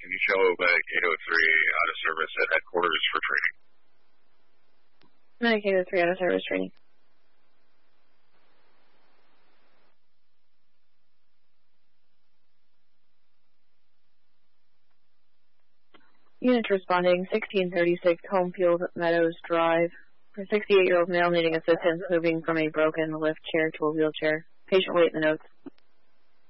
can you show Medicaid 03 out of service at headquarters for training? Medicaid 03 out of service training. Units responding, 1636 Homefield Meadows Drive. For 68-year-old male needing assistance moving from a broken lift chair to a wheelchair. Patient wait in the notes.